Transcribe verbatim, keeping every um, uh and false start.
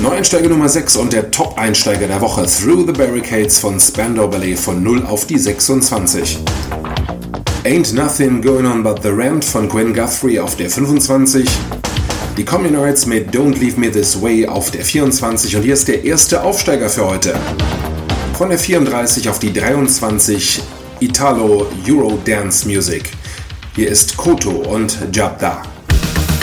Neueinsteiger Nummer sechs und der Top-Einsteiger der Woche, Through the Barricades von Spandau Ballet von null auf die sechsundzwanzig. Ain't Nothing Going On But the Rent von Gwen Guthrie auf der fünfundzwanzig. Die Communards mit Don't Leave Me This Way auf der vierundzwanzig und hier ist der erste Aufsteiger für heute. Von der vierunddreißig auf die dreiundzwanzig Italo Euro Dance Music. Hier ist Koto und Jabda.